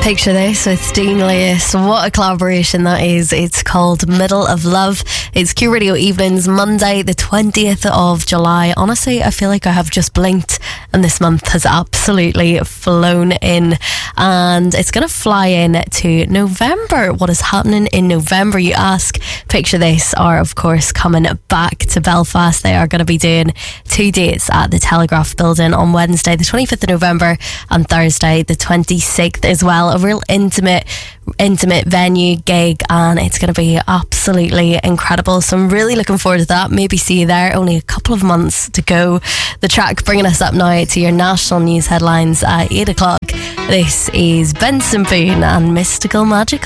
Picture this with Dean Lewis. What a collaboration that is. It's called Middle of Love. It's Q Radio Evenings, Monday the 20th of July. Honestly, I feel like I have just blinked and this month has absolutely flown in, and it's going to fly in to November. What is happening in November, you ask? Picture This are, of course, coming back to Belfast. They are going to be doing 2 dates at the Telegraph Building on Wednesday the 25th of November and Thursday the 26th as well. A real intimate venue gig, and it's going to be absolutely incredible. So I'm really looking forward to that. Maybe see you there. Only a couple of months to go. The track bringing us up now to your national news headlines at 8 o'clock. This is Benson Boone and Mystical Magical.